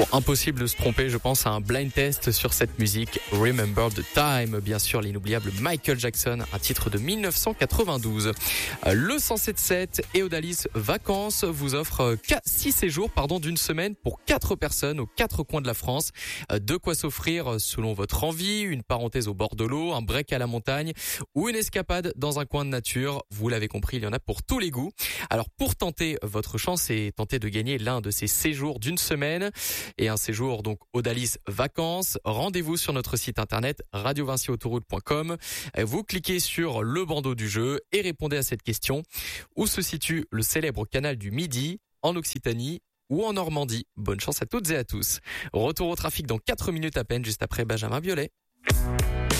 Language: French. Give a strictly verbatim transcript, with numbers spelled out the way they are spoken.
Impossible de se tromper, je pense à un blind test sur cette musique. Remember the Time, bien sûr, l'inoubliable Michael Jackson, un titre de dix-neuf cent quatre-vingt-douze. Le cent sept sept et Odalis Vacances vous offre six séjours pardon, d'une semaine pour quatre personnes aux quatre coins de la France. De quoi s'offrir selon votre envie, une parenthèse au bord de l'eau, un break à la montagne ou une escapade dans un coin de nature. Vous l'avez compris, il y en a pour tous les goûts. Alors pour tenter votre chance et tenter de gagner l'un de ces séjours d'une semaine et un séjour donc Odalis Vacances, rendez-vous sur notre site internet radio vinci autoroute point com. Vous cliquez sur le bandeau du jeu et répondez à cette question. Où se situe le célèbre canal du Midi, en Occitanie ou en Normandie? Bonne chance à toutes et à tous. Retour au trafic dans quatre minutes à peine, juste après Benjamin Biolay.